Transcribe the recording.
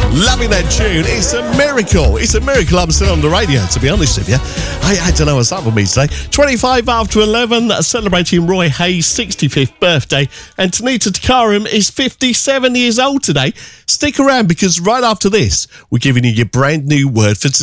Loving that tune. It's a miracle. It's a miracle I'm still on the radio, to be honest with you. I don't know what's up with me today. 25 after 11, celebrating Roy Hayes' 65th birthday. And Tanita Takaram is 57 years old today. Stick around because right after this, we're giving you your brand new word for today.